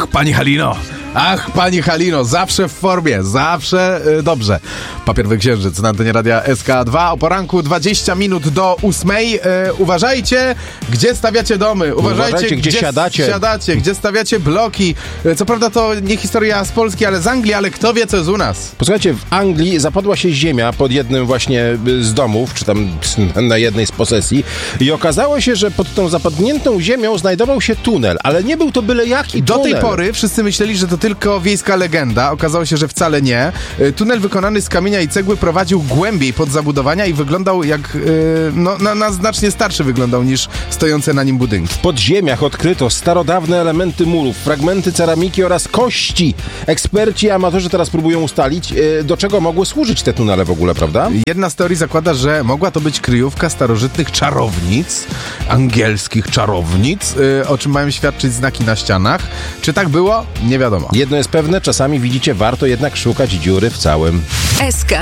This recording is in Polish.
Pani Halino, zawsze w formie, zawsze dobrze. Papierowy Księżyc na antenie radia SK2 o poranku 20 minut do 8. Uważajcie, gdzie stawiacie domy. Uważajcie, gdzie siadacie. Gdzie stawiacie bloki. Co prawda to nie historia z Polski, ale z Anglii, ale kto wie, co jest u nas. Posłuchajcie, w Anglii zapadła się ziemia pod jednym właśnie z domów, czy tam na jednej z posesji i okazało się, że pod tą zapadniętą ziemią znajdował się tunel, ale nie był to byle jaki tunel. Do tej pory wszyscy myśleli, że to tylko wiejska legenda. Okazało się, że wcale nie. Tunel wykonany z kamienia i cegły prowadził głębiej pod zabudowania i wyglądał jak... na znacznie starszy wyglądał niż stojące na nim budynki. W podziemiach odkryto starodawne elementy murów, fragmenty ceramiki oraz kości. Eksperci i amatorzy teraz próbują ustalić, do czego mogły służyć te tunele w ogóle, prawda? Jedna z teorii zakłada, że mogła to być kryjówka starożytnych czarownic, angielskich czarownic, o czym mają świadczyć znaki na ścianach. Czy tak było? Nie wiadomo. Jedno jest pewne, czasami widzicie, warto jednak szukać dziury w całym. SK